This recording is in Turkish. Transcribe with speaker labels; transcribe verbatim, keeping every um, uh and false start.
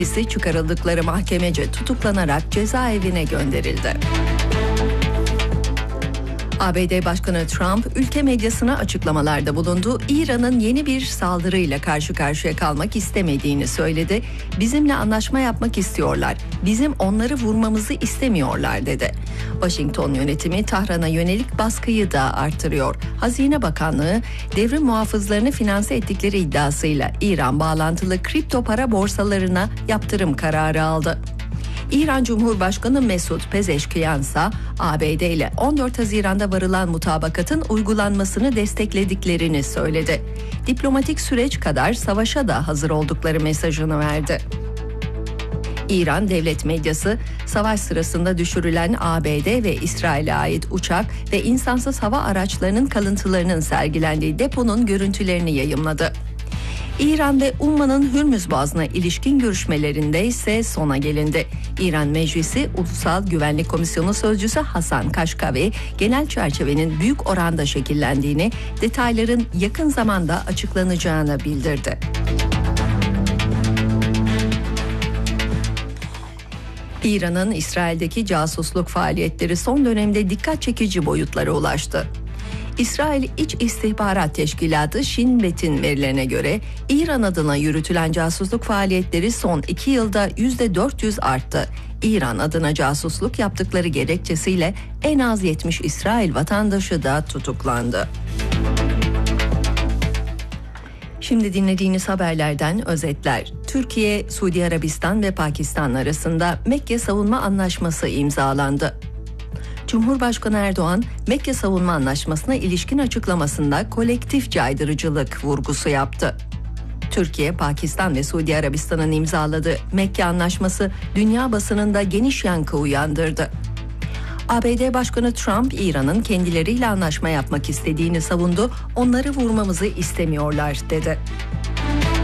Speaker 1: çıkarıldıkları mahkemece tutuklanarak cezaevine gönderildi. A B D Başkanı Trump, ülke medyasına açıklamalarda bulundu. İran'ın yeni bir saldırıyla karşı karşıya kalmak istemediğini söyledi. Bizimle anlaşma yapmak istiyorlar. Bizim onları vurmamızı istemiyorlar dedi. Washington yönetimi Tahran'a yönelik baskıyı da artırıyor. Hazine Bakanlığı, devrim muhafızlarını finanse ettikleri iddiasıyla İran bağlantılı kripto para borsalarına yaptırım kararı aldı. İran Cumhurbaşkanı Mesut Pezeşkiyan ise A B D ile on dört Haziran'da varılan mutabakatın uygulanmasını desteklediklerini söyledi. Diplomatik süreç kadar savaşa da hazır oldukları mesajını verdi. İran devlet medyası, savaş sırasında düşürülen A B D ve İsrail'e ait uçak ve insansız hava araçlarının kalıntılarının sergilendiği deponun görüntülerini yayımladı. İran ve Umman'ın Hürmüz Boğazı'na ilişkin görüşmelerinde ise sona gelindi. İran Meclisi Ulusal Güvenlik Komisyonu Sözcüsü Hasan Kaşkavi, genel çerçevenin büyük oranda şekillendiğini, detayların yakın zamanda açıklanacağını bildirdi. İran'ın İsrail'deki casusluk faaliyetleri son dönemde dikkat çekici boyutlara ulaştı. İsrail İç İstihbarat Teşkilatı Shin Bet'in verilerine göre İran adına yürütülen casusluk faaliyetleri son iki yılda yüzde dört yüz arttı. İran adına casusluk yaptıkları gerekçesiyle en az yetmiş İsrail vatandaşı da tutuklandı. Şimdi dinlediğiniz haberlerden özetler. Türkiye, Suudi Arabistan ve Pakistan arasında Mekke Savunma Anlaşması imzalandı. Cumhurbaşkanı Erdoğan, Mekke Savunma Anlaşması'na ilişkin açıklamasında kolektif caydırıcılık vurgusu yaptı. Türkiye, Pakistan ve Suudi Arabistan'ın imzaladığı Mekke Anlaşması dünya basınında geniş yankı uyandırdı. A B D Başkanı Trump, İran'ın kendileriyle anlaşma yapmak istediğini savundu, onları vurmamızı istemiyorlar dedi.